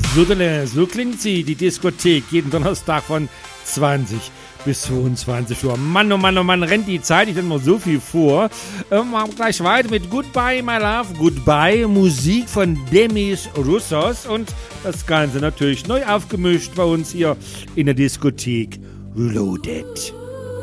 So klingt sie, die Diskothek, jeden Donnerstag von 20 bis 22 Uhr. Mann, oh Mann, oh Mann, rennt die Zeit, ich habe noch so viel vor. Machen gleich weiter mit Goodbye, My Love, Goodbye, Musik von Demis Roussos und das Ganze natürlich neu aufgemischt bei uns hier in der Diskothek Reloaded.